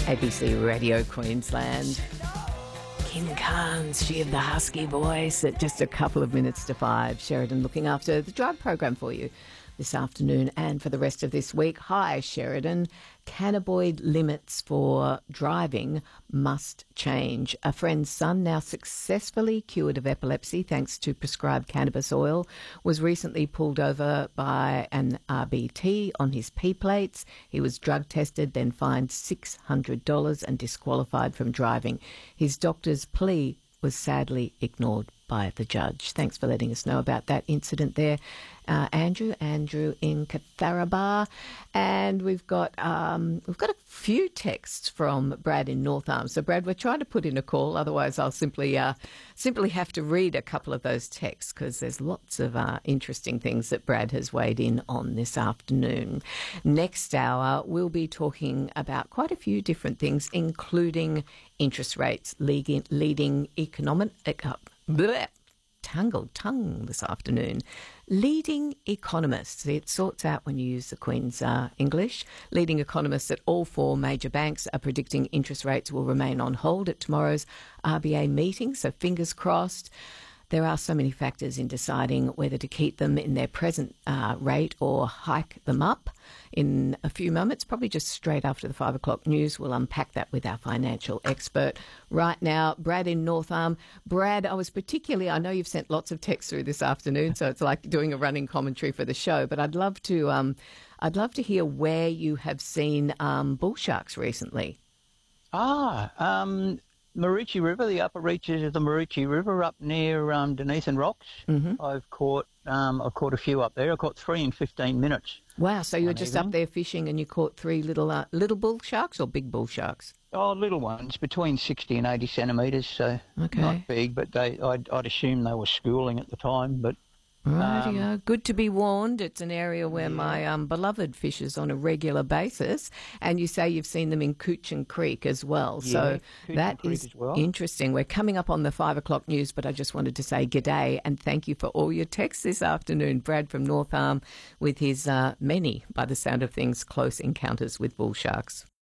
ABC Radio Queensland. Kim Carnes, she of the husky voice, at just a couple of minutes to 5. Sheridan looking after the drive program for you this afternoon and for the rest of this week. Hi, Sheridan. Cannabinoid limits for driving must change. A friend's son, now successfully cured of epilepsy thanks to prescribed cannabis oil, was recently pulled over by an RBT on his P plates. He was drug tested, then fined $600 and disqualified from driving. His doctor's plea was sadly ignored by the judge. Thanks for letting us know about that incident there, Andrew in Catharaba. And we've got a few texts from Brad in North Arm. So Brad, we're trying to put in a call, otherwise I'll simply have to read a couple of those texts because there's lots of interesting things that Brad has weighed in on this afternoon. Next hour we'll be talking about quite a few different things, including interest rates leading economic tangled tongue this afternoon. Leading economists, it sorts out when you use the Queen's English. Leading economists at all four major banks are predicting interest rates will remain on hold at tomorrow's RBA meeting, so fingers crossed. There are so many factors in deciding whether to keep them in their present rate or hike them up. In a few moments, probably just straight after the 5 o'clock news, we'll unpack that with our financial expert. Right now, Brad in North Arm. Brad, I know you've sent lots of texts through this afternoon, so it's like doing a running commentary for the show, but I'd love to hear where you have seen bull sharks recently. Maroochy River, the upper reaches of the Maroochy River up near Denison Rocks. Mm-hmm. I've caught a few up there. I caught 3 in 15 minutes. Wow, so you were just up there fishing and you caught 3 little bull sharks or big bull sharks? Oh, little ones, between 60 and 80 centimetres, so okay. Not big, but I'd assume they were schooling at the time, but... Rightio. Good to be warned. It's an area where my beloved fishes on a regular basis, and you say you've seen them in Coochin Creek as well. Yeah, so Coochin that Creek is well. Interesting. We're coming up on the 5 o'clock news, but I just wanted to say g'day and thank you for all your texts this afternoon. Brad from North Arm with his many, by the sound of things, close encounters with bull sharks.